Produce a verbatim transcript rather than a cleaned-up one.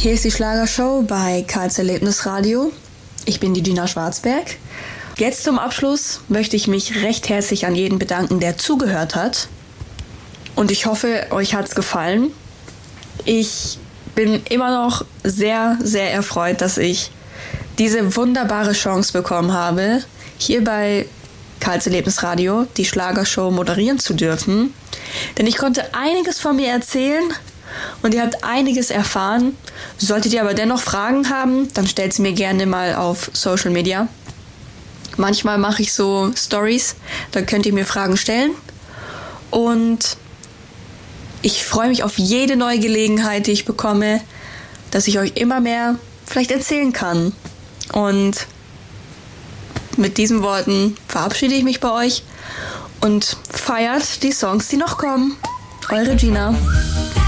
Hier ist die Schlagershow bei Karls Erlebnisradio. Ich bin die Gina Schwarzberg. Jetzt zum Abschluss möchte ich mich recht herzlich an jeden bedanken, der zugehört hat. Und ich hoffe, euch hat's gefallen. Ich bin immer noch sehr, sehr erfreut, dass ich diese wunderbare Chance bekommen habe, hier bei Karls Erlebnisradio die Schlagershow moderieren zu dürfen. Denn ich konnte einiges von mir erzählen und ihr habt einiges erfahren. Solltet ihr aber dennoch Fragen haben, dann stellt sie mir gerne mal auf Social Media. Manchmal mache ich so Stories, da könnt ihr mir Fragen stellen. Und ich freue mich auf jede neue Gelegenheit, die ich bekomme, dass ich euch immer mehr vielleicht erzählen kann. Und mit diesen Worten verabschiede ich mich bei euch und feiert die Songs, die noch kommen. Eure Gina.